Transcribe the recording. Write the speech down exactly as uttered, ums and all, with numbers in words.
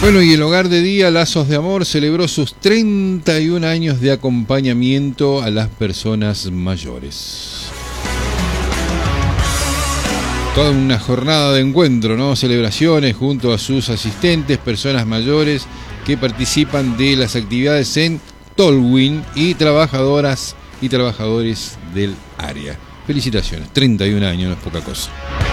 Bueno, y el Hogar de Día Lazos de Amor celebró sus treinta y un años de acompañamiento a las personas mayores. Toda una jornada de encuentro, ¿no? Celebraciones junto a sus asistentes, personas mayores que participan de las actividades en Tolwyn y trabajadoras y trabajadores del área. Felicitaciones, treinta y un años, no es poca cosa.